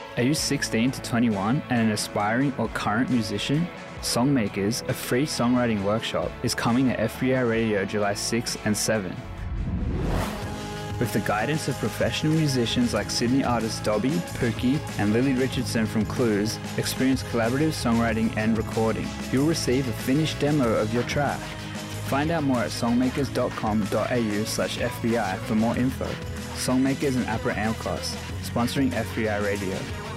Are you 16 to 21 and an aspiring or current musician? Songmakers, a free songwriting workshop, is coming to FBI Radio July 6 and 7. With the guidance of professional musicians like Sydney artists Dobby, Pookie, and Lily Richardson from Clues, experience collaborative songwriting and recording. You'll receive a finished demo of your track. Find out more at songmakers.com.au/FBI for more info. Songmakers and APRA AMCLAS, sponsoring FBI Radio.